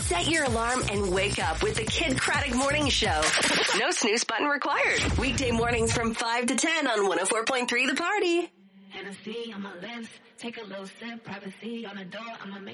Set your alarm and wake up with the Kid Craddock Morning Show. No snooze button required. Weekday mornings from 5 to 10 on 104.3 The Party. Hennessy on my lips, take a little sip, privacy on the door, I'ma make